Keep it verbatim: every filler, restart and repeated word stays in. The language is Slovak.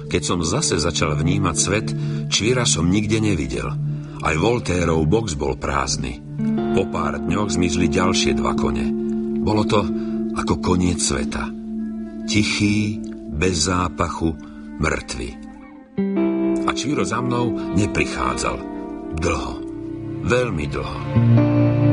Keď som zase začal vnímať svet, Čvira som nikde nevidel. Aj Voltairov box bol prázdny. Po pár dňoch zmizli ďalšie dva kone. Bolo to ako koniec sveta. Tichý, bez zápachu, mŕtvy. A Čviro za mnou neprichádzal. Dlho, veľmi dlho.